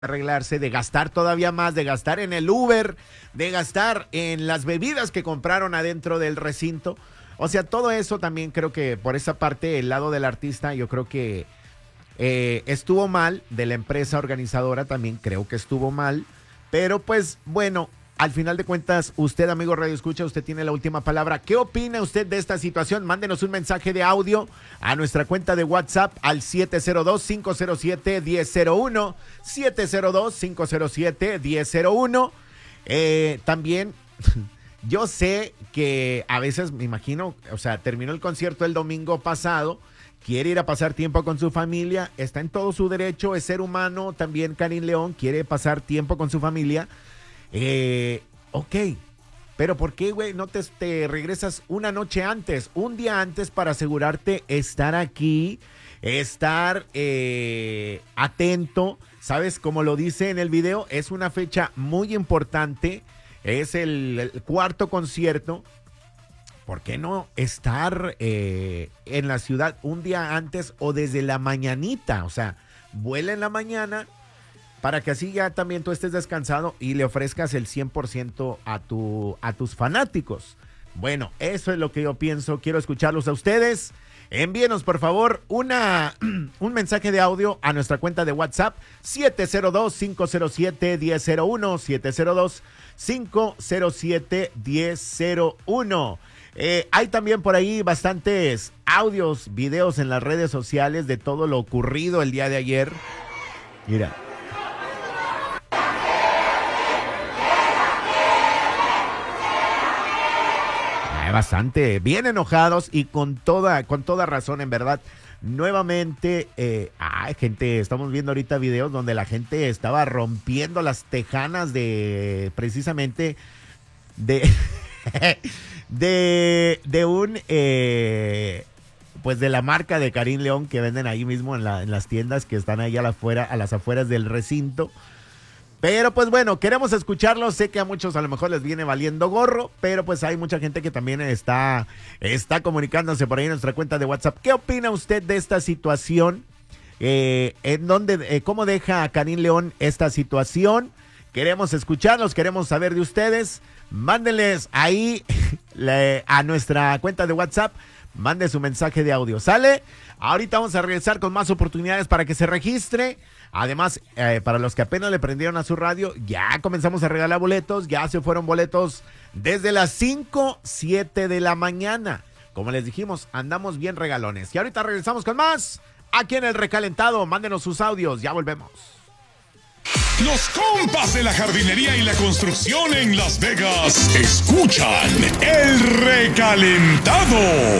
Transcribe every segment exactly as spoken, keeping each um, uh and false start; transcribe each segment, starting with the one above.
arreglarse, de gastar todavía más, de gastar en el Uber, de gastar en las bebidas que compraron adentro del recinto. O sea, todo eso también creo que por esa parte, el lado del artista, yo creo que eh, estuvo mal, de la empresa organizadora también creo que estuvo mal, pero pues bueno, al final de cuentas, usted, amigo Radio Escucha, usted tiene la última palabra. ¿Qué opina usted de esta situación? Mándenos un mensaje de audio a nuestra cuenta de WhatsApp al siete cero dos, cinco cero siete, uno cero cero uno, siete cero dos, cinco cero siete, uno cero cero uno. Eh, también, yo sé que a veces, me imagino, o sea, terminó el concierto el domingo pasado, quiere ir a pasar tiempo con su familia, está en todo su derecho, es ser humano. También Karin León quiere pasar tiempo con su familia. Eh, ok, pero ¿por qué, güey, no te, te regresas una noche antes, un día antes para asegurarte estar aquí, estar eh, atento? ¿Sabes? Como lo dice en el video, es una fecha muy importante, es el, el cuarto concierto. ¿Por qué no estar eh, en la ciudad un día antes o desde la mañanita? O sea, vuela en la mañana, para que así ya también tú estés descansado y le ofrezcas el cien por ciento a, tu, a tus fanáticos. Bueno, eso es lo que yo pienso. Quiero escucharlos a ustedes. Envíenos, por favor, una, un mensaje de audio a nuestra cuenta de WhatsApp siete cero dos, cinco cero siete, uno cero cero uno, siete cero dos, cinco cero siete, uno cero uno. Eh, hay también por ahí bastantes audios, videos en las redes sociales de todo lo ocurrido el día de ayer. Mira. Bastante, bien enojados y con toda, con toda razón, en verdad. Nuevamente, eh, ay, gente, estamos viendo ahorita videos donde la gente estaba rompiendo las tejanas de, precisamente, de, de, de un, eh, pues de la marca de Karin León que venden ahí mismo en, la, en las tiendas que están ahí a, la afuera, a las afueras del recinto. Pero pues bueno, queremos escucharlo. Sé que a muchos a lo mejor les viene valiendo gorro, pero pues hay mucha gente que también está, está comunicándose por ahí en nuestra cuenta de WhatsApp. ¿Qué opina usted de esta situación? Eh, ¿en dónde, eh, ¿Cómo deja a Karin León esta situación? Queremos escucharlos, queremos saber de ustedes. Mándenles ahí le, a nuestra cuenta de WhatsApp. Mande su mensaje de audio. ¿Sale? Ahorita vamos a regresar con más oportunidades para que se registre. Además, eh, para los que apenas le prendieron a su radio, ya comenzamos a regalar boletos. Ya se fueron boletos desde las cinco, siete de la mañana. Como les dijimos, andamos bien regalones. Y ahorita regresamos con más aquí en El Recalentado. Mándenos sus audios. Ya volvemos. Los compas de la jardinería y la construcción en Las Vegas escuchan El Recalentado.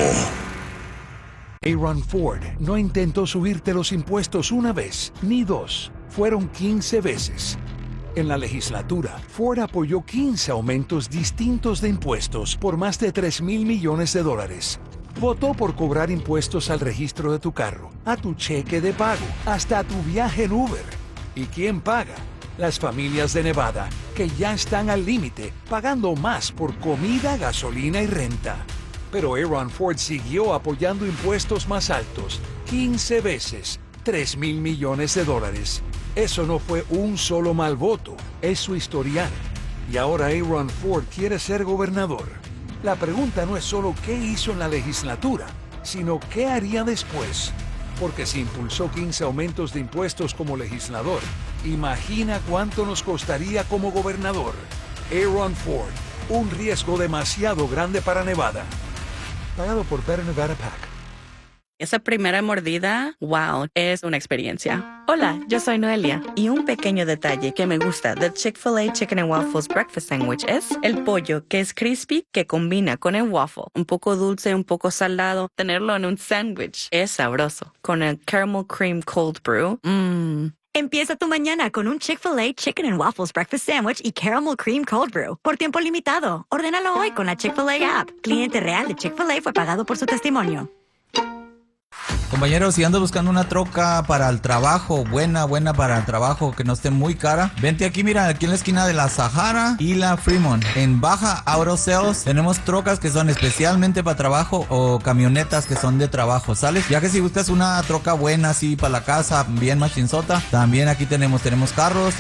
Aaron Ford no intentó subirte los impuestos una vez, ni dos, fueron quince veces. En la legislatura, Ford apoyó quince aumentos distintos de impuestos por más de tres mil millones de dólares. Votó por cobrar impuestos al registro de tu carro, a tu cheque de pago, hasta a tu viaje en Uber. ¿Y quién paga? Las familias de Nevada, que ya están al límite, pagando más por comida, gasolina y renta. Pero Aaron Ford siguió apoyando impuestos más altos, quince veces, tres mil millones de dólares. Eso no fue un solo mal voto, es su historial. Y ahora Aaron Ford quiere ser gobernador. La pregunta no es solo qué hizo en la legislatura, sino qué haría después. Porque si impulsó quince aumentos de impuestos como legislador, imagina cuánto nos costaría como gobernador. Aaron Ford, un riesgo demasiado grande para Nevada. Pagado por Better Nevada Pack. Esa primera mordida, wow, es una experiencia. Hola, yo soy Noelia. Y un pequeño detalle que me gusta del Chick-fil-A Chicken and Waffles Breakfast Sandwich es el pollo, que es crispy, que combina con el waffle. Un poco dulce, un poco salado. Tenerlo en un sándwich es sabroso. Con el caramel cream cold brew, mmm. Empieza tu mañana con un Chick-fil-A Chicken and Waffles Breakfast Sandwich y Caramel Cream Cold Brew. Por tiempo limitado. Ordénalo hoy con la Chick-fil-A app. Cliente real de Chick-fil-A fue pagado por su testimonio. Compañeros, si andas buscando una troca para el trabajo, buena, buena para el trabajo, que no esté muy cara, vente aquí, mira, aquí en la esquina de la Sahara y la Fremont. En Baja Auto Sales tenemos trocas que son especialmente para trabajo o camionetas que son de trabajo, ¿sales? Ya que si buscas una troca buena así para la casa, bien machinzota, también aquí tenemos, tenemos carros,